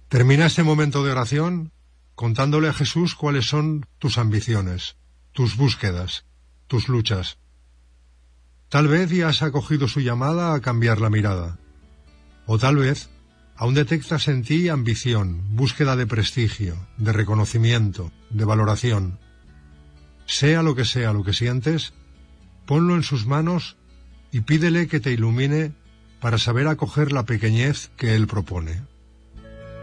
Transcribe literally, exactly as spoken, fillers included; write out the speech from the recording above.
Termina este momento de oración contándole a Jesús cuáles son tus ambiciones, tus búsquedas, tus luchas. Tal vez ya has acogido su llamada a cambiar la mirada. O tal vez aún detectas en ti ambición, búsqueda de prestigio, de reconocimiento, de valoración. Sea lo que sea lo que sientes, ponlo en sus manos y pídele que te ilumine para saber acoger la pequeñez que él propone.